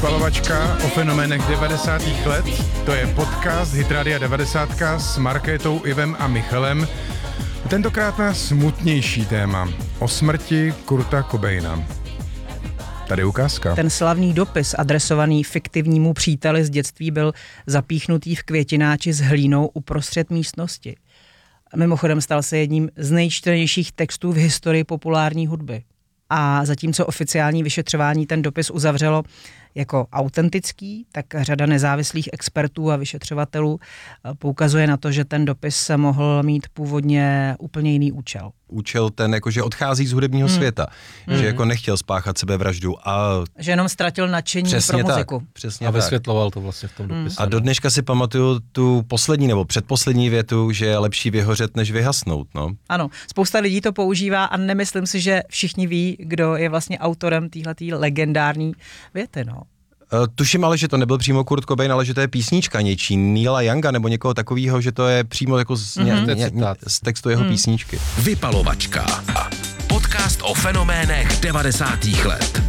Vypalovačka o fenoménech 90. let. To je podcast Hit Radia 90 s Markétou, Ivem a Michalem. Tentokrát na smutnější téma. O smrti Kurta Cobaina. Tady ukázka. Ten slavný dopis adresovaný fiktivnímu příteli z dětství byl zapíchnutý v květináči s hlínou uprostřed místnosti. Mimochodem stal se jedním z nejčtenějších textů v historii populární hudby. A zatímco oficiální vyšetřování ten dopis uzavřelo jako autentický, tak řada nezávislých expertů a vyšetřovatelů poukazuje na to, že ten dopis mohl mít původně úplně jiný účel. Účel ten, jako že odchází z hudebního světa, že jako nechtěl spáchat sebevraždu a... Že jenom ztratil nadšení pro muziku. Přesně a tak. vysvětloval to vlastně v tom dopise. A do dneška si pamatuju tu poslední nebo předposlední větu, že je lepší vyhořet, než vyhasnout, no. Ano, spousta lidí to používá a nemyslím si, že všichni ví, kdo je vlastně autorem téhletý legendární věty, no. Tuším ale, že to nebyl přímo Kurt Cobain, ale že to je písnička něčí, Neila Younga nebo někoho takového, že to je přímo jako z textu jeho písničky. Vypalovačka. Podcast o fenoménech 90. let.